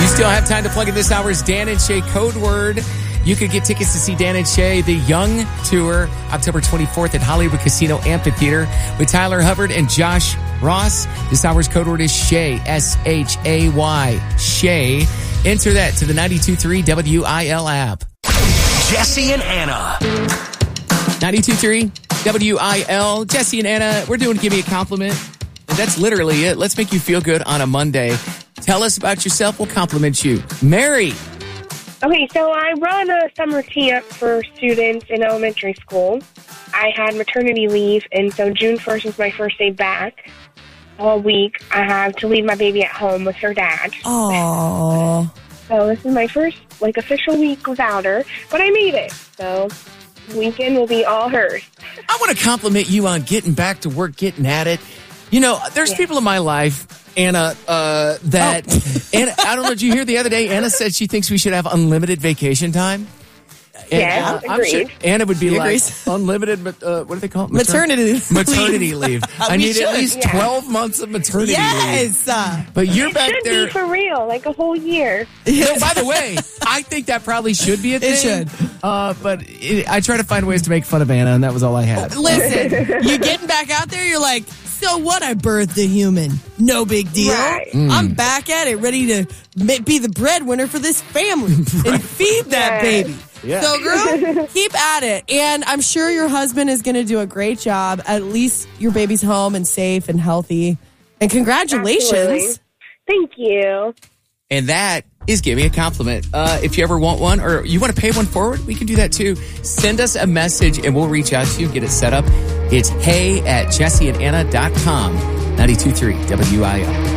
You still have time to plug in this hour's Dan and Shay code word. You could get tickets to see Dan and Shay, the Young Tour, October 24th at Hollywood Casino Amphitheater with Tyler Hubbard and Josh Ross. This hour's code word is Shay, S-H-A-Y, Shay. Enter that to the 92.3 WIL app. Jesse and Anna. 92.3 WIL. Jesse and Anna, we're doing Give Me a Compliment. And that's literally it. Let's make you feel good on a Monday. Tell us about yourself. We'll compliment you. Mary. Okay, so I run a summer camp for students in elementary school. I had maternity leave, and so June 1st was my first day back. All week, I have to leave my baby at home with her dad. Aww. So this is my first, official week without her, but I made it. So weekend will be all hers. I want to compliment you on getting back to work, getting at it. You know, there's people in my life, Anna, that... Anna, I don't know, did you hear the other day, Anna said she thinks we should have unlimited vacation time? Yes, I'm agreed. sure Anna would be She like, agrees. unlimited, what do they call it? Maternity leave. I need at least 12 months of maternity leave. Yes. But you're back Should there. be for real, a whole year. No, by the way, I think that probably should be a thing. It should. But I try to find ways to make fun of Anna, and that was all I had. Listen, you getting back out there, you're like, so what? I birthed a human. No big deal. Right. I'm back at it, ready to be the breadwinner for this family and feed that baby. Yeah. So, girl, keep at it. And I'm sure your husband is going to do a great job. At least your baby's home and safe and healthy. And congratulations. Absolutely. Thank you. And that is Give Me a Compliment. If you ever want one or you want to pay one forward, we can do that too. Send us a message and we'll reach out to you, get it set up. It's hey@jesseandanna.com. 92.3 WIL.